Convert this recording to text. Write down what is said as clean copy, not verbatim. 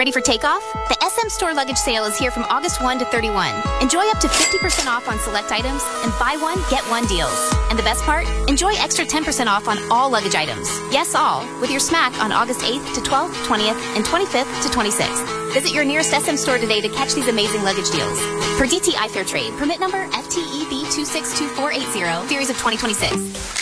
Ready for takeoff? The SM Store luggage sale is here from August 1 to 31. Enjoy up to 50% off on select items and buy one, get one deals. And the best part? Enjoy extra 10% off on all luggage items. Yes, all, with your smack on August 8th to 12th, 20th, and 25th to 26th. Visit your nearest SM store today to catch these amazing luggage deals. Per DTI Fair Trade, permit number FTEB 262480, series of 2026.